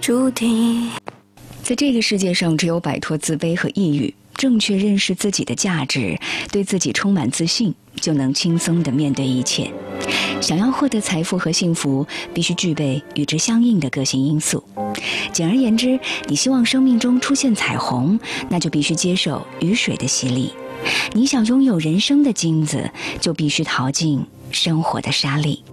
注定。 在这个世界上，只有摆脱自卑和抑郁，正确认识自己的价值，对自己充满自信，就能轻松地面对一切。想要获得财富和幸福，必须具备与之相应的个性因素。简而言之，你希望生命中出现彩虹，那就必须接受雨水的洗礼；你想拥有人生的金子，就必须淘尽生活的沙砾。